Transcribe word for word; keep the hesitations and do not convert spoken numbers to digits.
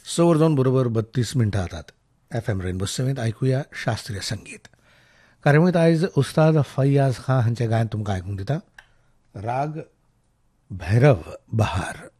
सवर जाऊन बरोबर बत्तीस मिनटं जातात. एफ एम रेनबो सेवेंत ऐकूया शास्त्रीय संगीत. कार्यावळीत आयज उस्ताद फैयाज खान हांचें गायन तुमकां आयकूंक दिता. राग भैरव बहार.